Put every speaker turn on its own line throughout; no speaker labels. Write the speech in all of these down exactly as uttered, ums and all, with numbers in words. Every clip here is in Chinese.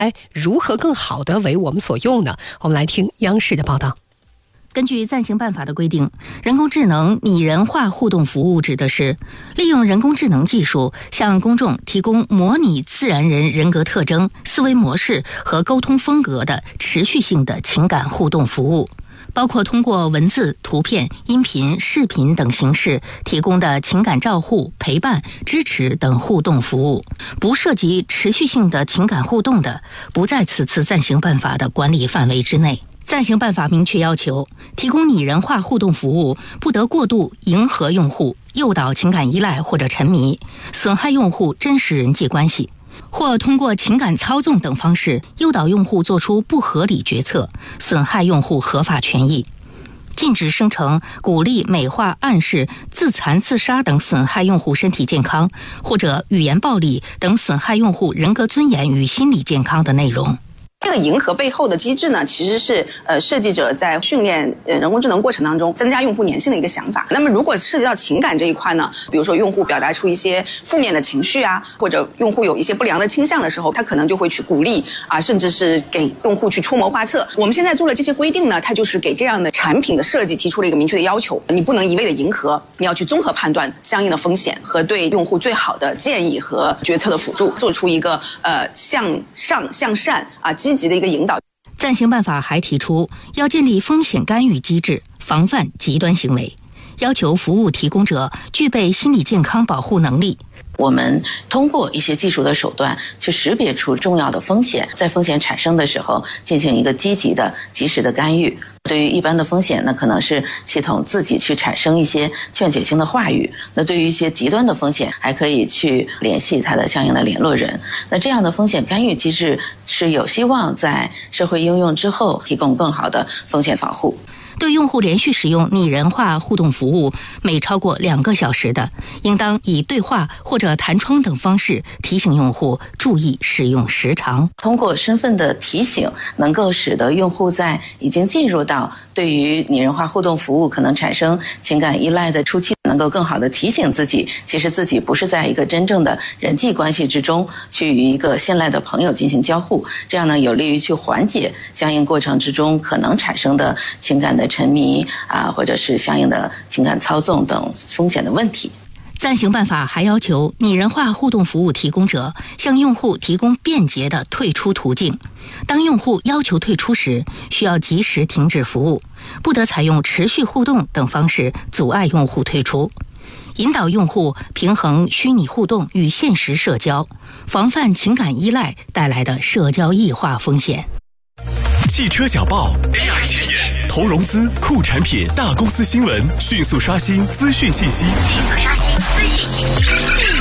哎，如何更好地为我们所用呢？我们来听央视的报道。
根据暂行办法的规定，人工智能拟人化互动服务指的是利用人工智能技术向公众提供模拟自然人人格特征、思维模式和沟通风格的持续性的情感互动服务，包括通过文字、图片、音频、视频等形式提供的情感照护、陪伴、支持等互动服务。不涉及持续性的情感互动的，不在此次暂行办法的管理范围之内。暂行办法明确要求，提供拟人化互动服务不得过度迎合用户，诱导情感依赖或者沉迷，损害用户真实人际关系，或通过情感操纵等方式诱导用户做出不合理决策，损害用户合法权益。禁止生成、鼓励、美化、暗示、自残、自杀等损害用户身体健康，或者语言暴力等损害用户人格尊严与心理健康的内容。
这个迎合背后的机制呢，其实是呃设计者在训练呃人工智能过程当中增加用户粘性的一个想法。那么如果涉及到情感这一块呢，比如说用户表达出一些负面的情绪啊，或者用户有一些不良的倾向的时候，他可能就会去鼓励啊，甚至是给用户去出谋划策。我们现在做了这些规定呢，它就是给这样的产品的设计提出了一个明确的要求，你不能一味的迎合，你要去综合判断相应的风险和对用户最好的建议和决策的辅助，做出一个呃向上向善啊积极的一个引导。
暂行办法还提出，要建立风险干预机制，防范极端行为，要求服务提供者具备心理健康保护能力。
我们通过一些技术的手段去识别出重要的风险，在风险产生的时候进行一个积极的、及时的干预。对于一般的风险呢，可能是系统自己去产生一些劝解性的话语。那对于一些极端的风险，还可以去联系它的相应的联络人。那这样的风险干预机制是有希望在社会应用之后提供更好的风险防护。
对用户连续使用拟人化互动服务每超过两个小时的，应当以对话或者弹窗等方式提醒用户注意使用时长。
通过身份的提醒，能够使得用户在已经进入到对于拟人化互动服务可能产生情感依赖的初期，能够更好的提醒自己，其实自己不是在一个真正的人际关系之中去与一个信赖的朋友进行交互，这样呢有利于去缓解相应过程之中可能产生的情感的沉迷啊，或者是相应的情感操纵等风险的问题。
暂行办法还要求拟人化互动服务提供者向用户提供便捷的退出途径。当用户要求退出时，需要及时停止服务，不得采用持续互动等方式阻碍用户退出。引导用户平衡虚拟互动与现实社交，防范情感依赖带来的社交异化风险。
汽车小报 A I 前沿，投融资、酷产品、大公司新闻，迅速刷新资讯信息。迅速刷新资讯信息。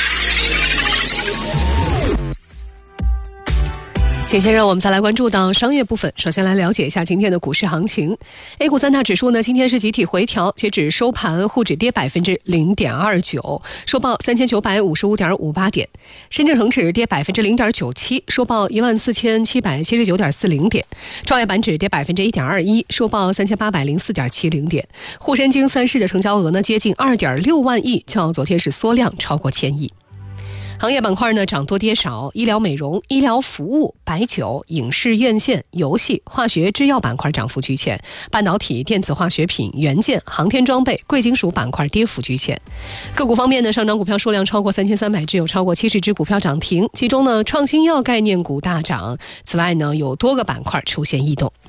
紧接着我们再来关注到商业部分，首先来了解一下今天的股市行情。 A 股三大指数呢今天是集体回调，截止收盘沪指跌百分之零点二九，收报三千九百五十五点五八点；深圳成指跌百分之零点九七，收报一万四千七百七十九点四零点；创业板指跌百分之一点二一，收报三千八百零四点七零点。沪深京三市的成交额呢接近二点六万亿，较昨天是缩量超过千亿。行业板块呢涨多跌少，医疗美容、医疗服务、白酒、影视院线、游戏、化学制药板块涨幅居前，半导体、电子化学品、元件、航天装备、贵金属板块跌幅居前。个股方面呢，上涨股票数量超过三千三百只，有超过七十只股票涨停，其中呢创新药概念股大涨，此外呢有多个板块出现异动。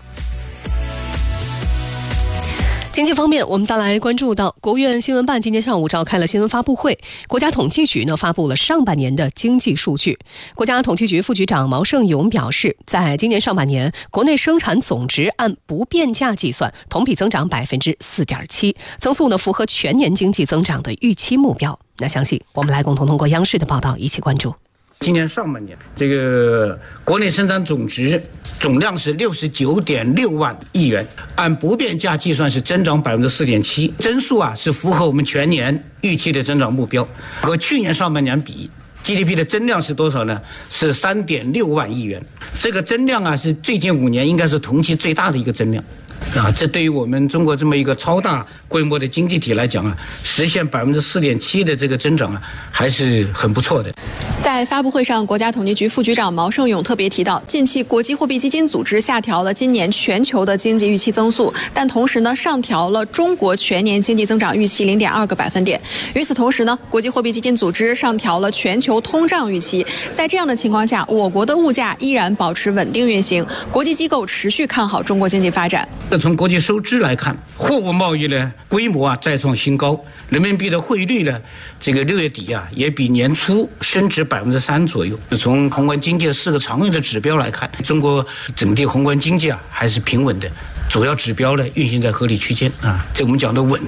经济方面，我们再来关注到国务院新闻办今天上午召开了新闻发布会，国家统计局呢发布了上半年的经济数据。国家统计局副局长毛盛勇表示，在今年上半年，国内生产总值按不变价计算，同比增长百分之四点七，增速呢符合全年经济增长的预期目标。那详细我们来共同通过央视的报道一起关注。
今年上半年，这个国内生产总值总量是六十九点六万亿元，按不变价计算是增长百分之四点七，增速啊是符合我们全年预期的增长目标。和去年上半年比 ，G D P 的增量是多少呢？是三点六万亿元。这个增量啊是最近五年应该是同期最大的一个增量。 啊，这对于我们中国这么一个超大规模的经济体来讲啊，实现百分之四点七的这个增长啊，还是很不错的。
在发布会上，国家统计局副局长毛盛勇特别提到，近期国际货币基金组织下调了今年全球的经济预期增速，但同时呢，上调了中国全年经济增长预期零点二个百分点。与此同时呢，国际货币基金组织上调了全球通胀预期。在这样的情况下，我国的物价依然保持稳定运行，国际机构持续看好中国经济发展。
从国际收支来看，货物贸易呢规模啊再创新高，人民币的汇率呢，这个六月底啊也比年初升值百分之三左右。从宏观经济的四个常用的指标来看，中国整体宏观经济啊还是平稳的，主要指标呢运行在合理区间啊，这我们讲的稳。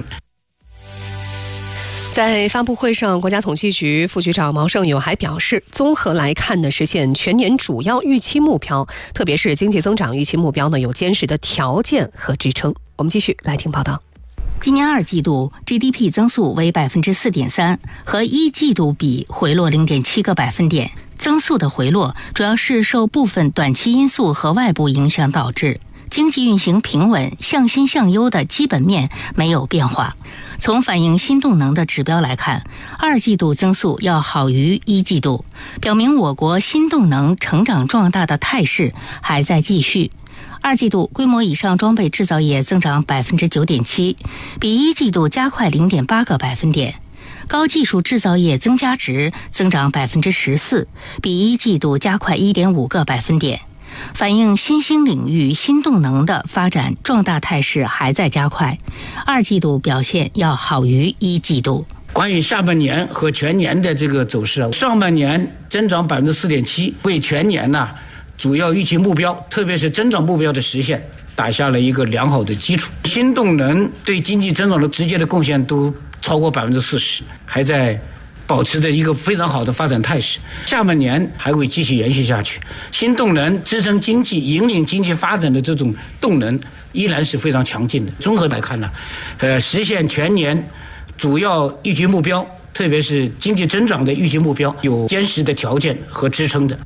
在发布会上，国家统计局副局长毛盛勇还表示，综合来看呢，实现全年主要预期目标，特别是经济增长预期目标呢，有坚实的条件和支撑。我们继续来听报道。
今年二季度 G D P 增速为百分之四点三，和一季度比回落零点七个百分点。增速的回落主要是受部分短期因素和外部影响导致，经济运行平稳、向新向优的基本面没有变化。从反映新动能的指标来看，二季度增速要好于一季度，表明我国新动能成长壮大的态势还在继续。二季度规模以上装备制造业增长百分之九点七，比一季度加快零点八个百分点。高技术制造业增加值增长百分之十四，比一季度加快一点五个百分点。反映新兴领域新动能的发展壮大态势还在加快，二季度表现要好于一季度。
关于下半年和全年的这个走势啊，上半年增长百分之四点七，为全年呢、啊、主要预期目标，特别是增长目标的实现打下了一个良好的基础。新动能对经济增长的直接的贡献都超过百分之四十，还在保持着一个非常好的发展态势，下半年还会继续延续下去。新动能支撑经济、引领经济发展的这种动能依然是非常强劲的。综合来看呢，呃，实现全年主要预期目标，特别是经济增长的预期目标，有坚实的条件和支撑的。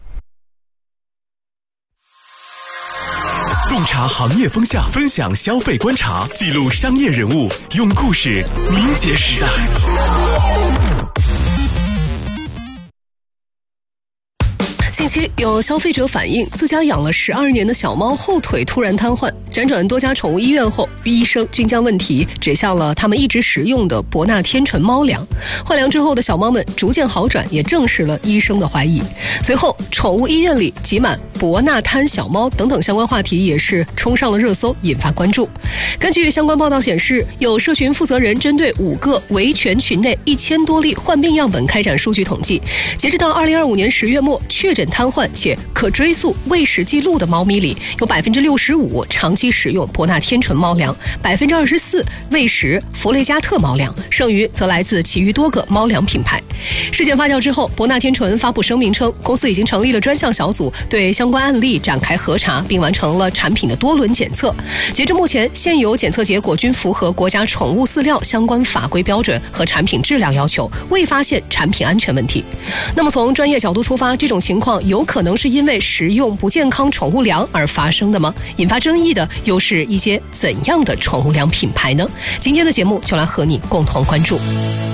洞察行业风向，分享消费观察，记录商业人物，用故事凝结时代。
近期有消费者反映，自家养了十二年的小猫后腿突然瘫痪，辗转多家宠物医院后，医生均将问题指向了他们一直食用的博纳天纯猫粮。换粮之后的小猫们逐渐好转，也证实了医生的怀疑。随后，宠物医院里挤满博纳瘫小猫等等相关话题也是冲上了热搜，引发关注。根据相关报道显示，有社群负责人针对五个维权群内一千多例患病样本开展数据统计，截至到二零二五年十月末，确诊瘫痪且可追溯喂食记录的猫咪里，有百分之六十五长期使用博纳天纯猫粮，百分之二十四喂食弗雷加特猫粮，剩余则来自其余多个猫粮品牌。事件发酵之后，博纳天纯发布声明称，公司已经成立了专项小组，对相关案例展开核查，并完成了产品的多轮检测。截至目前，现有检测结果均符合国家宠物饲料相关法规标准和产品质量要求，未发现产品安全问题。那么从专业角度出发，这种情况有可能是因为食用不健康宠物粮而发生的吗？引发争议的又是一些怎样的宠物粮品牌呢？今天的节目就来和你共同关注。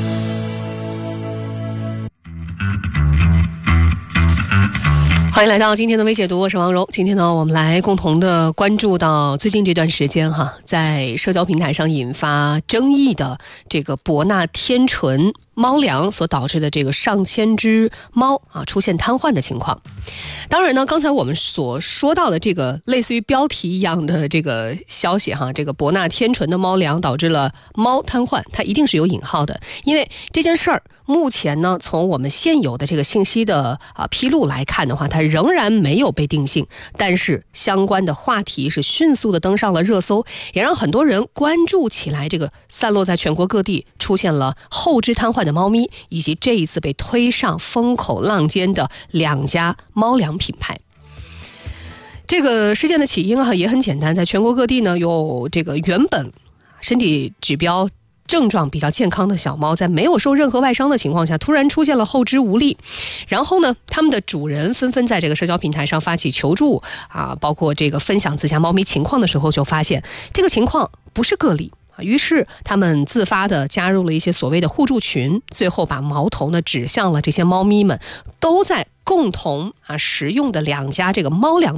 欢迎来到今天的微解读，我是王蓉。今天呢，我们来共同的关注到最近这段时间哈，在社交平台上引发争议的这个博纳天纯猫粮所导致的这个上千只猫啊出现瘫痪的情况。当然呢，刚才我们所说到的这个类似于标题一样的这个消息哈，这个博纳天纯的猫粮导致了猫瘫痪，它一定是有引号的，因为这件事儿目前呢，从我们现有的这个信息的啊披露来看的话，它仍然没有被定性，但是相关的话题是迅速的登上了热搜，也让很多人关注起来这个散落在全国各地出现了后肢瘫痪的猫咪，以及这一次被推上风口浪尖的两家猫粮品牌。这个事件的起因啊也很简单，在全国各地呢有这个原本身体指标症状比较健康的小猫，在没有受任何外伤的情况下，突然出现了后肢无力，然后呢，他们的主人纷纷在这个社交平台上发起求助啊，包括这个分享自家猫咪情况的时候，就发现这个情况不是个例。于是他们自发的加入了一些所谓的互助群，最后把矛头呢指向了这些猫咪们都在共同啊使用的两家这个猫粮